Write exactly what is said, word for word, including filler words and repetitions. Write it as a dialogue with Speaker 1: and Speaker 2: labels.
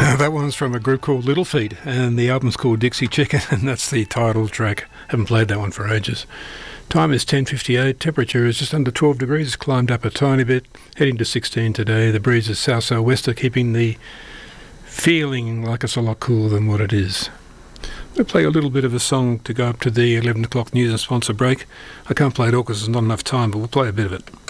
Speaker 1: That one's from a group called Little Feat, and the album's called Dixie Chicken, and that's the title track. Haven't played that one for ages. Time is ten fifty-eight, temperature is just under twelve degrees, it's climbed up a tiny bit, heading to sixteen today. The breeze is south-southwester, keeping the feeling like it's a lot cooler than what it is. We'll play a little bit of a song to go up to the eleven o'clock news and sponsor break. I can't play it all because there's not enough time, but we'll play a bit of it.